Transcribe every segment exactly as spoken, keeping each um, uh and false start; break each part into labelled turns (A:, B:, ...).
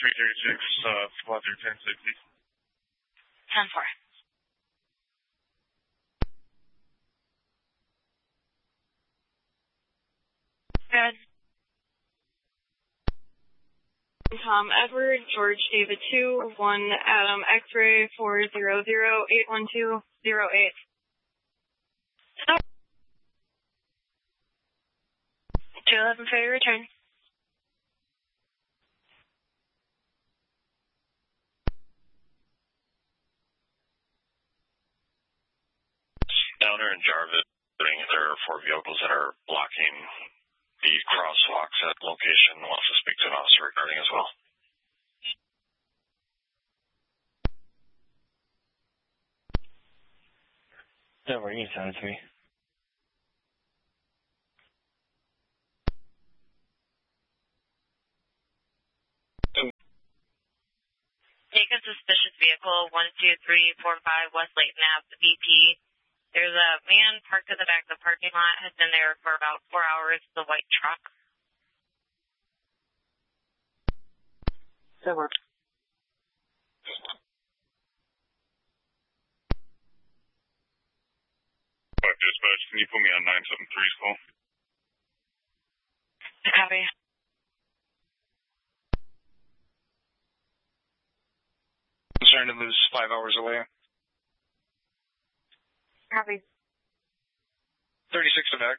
A: three thirty-six, uh, squad through ten sixty.
B: ten four. Good. Tom Edward, George David two, one Adam X-ray four zero zero eight one two zero eight. two eleven for your return.
C: Downer and Jarvis, there are four vehicles that are blocking the crosswalks at location. Wants to speak to an officer regarding as well.
D: Yeah, where you send it to me?
B: Take a suspicious vehicle, one two three four five West Layton Avenue, B P. There's a van parked in the back of the parking lot, has been there for about four hours, the white truck.
E: That works.
A: Dispatch, can you put me on nine seven three's call?
B: Copy.
F: Concerned to lose five hours away.
B: Copy.
F: thirty-six to back.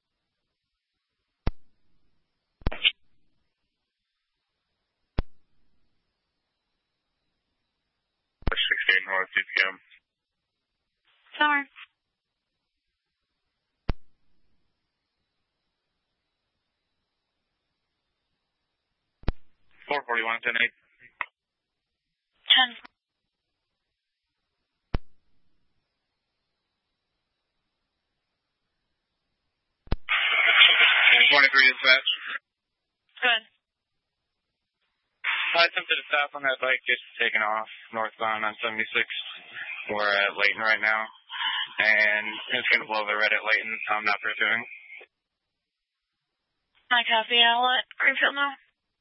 A: sixteen North C P M.
B: Sorry.
A: four forty-one, ten eight.
B: ten.
F: twenty-three dispatch.
B: Good.
F: I attempted to stop on that bike, just taking off northbound on seventy-six. We're at Layton right now, and it's going to blow the red at Layton. I'm not pursuing.
B: I copy. I'll let Greenfield know.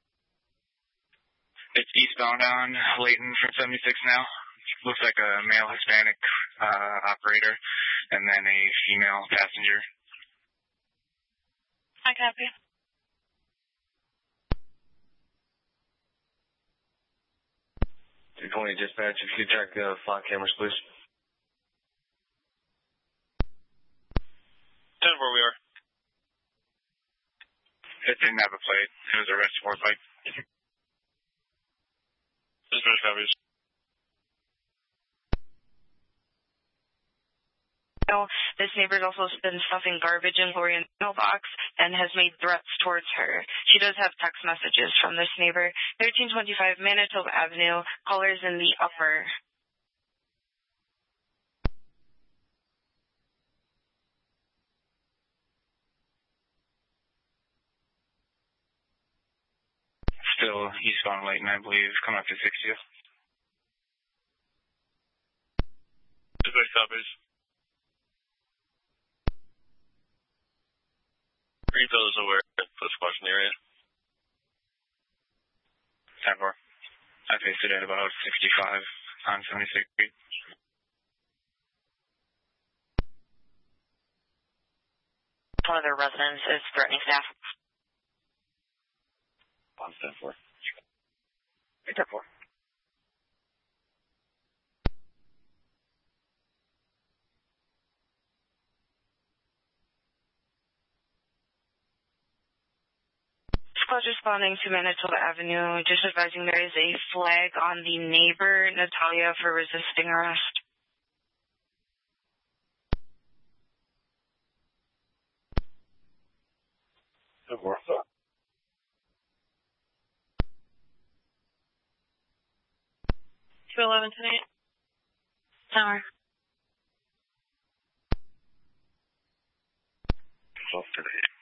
F: It's eastbound on Layton from seventy-six now. Looks like a male Hispanic uh, operator, and then a female passenger.
B: I copy.
D: two twenty dispatch, if you check the flock cameras, please.
C: ten four, we are.
A: It didn't have a plate. It was a reservoir bike.
C: Dispatch copies.
B: So this neighbor's also been stuffing garbage in Gloria's mailbox and has made threats towards her. She does have text messages from this neighbor. thirteen twenty-five Manitoba Avenue, callers in the upper.
F: Still eastbound Layton, I believe, coming up to sixtieth.
C: Dispatch copies. Greenfield is aware of the squash in the area.
F: ten four. I faced it at about sixty-five on seventy-six feet.
B: One of their residents is threatening staff.
D: On ten four.
E: ten four.
B: Squad responding to Manitoba Avenue, just advising there is a flag on the neighbor, Natalia, for resisting arrest.
D: ten four.
B: two eleven tonight. Tower.
C: twelve thirty.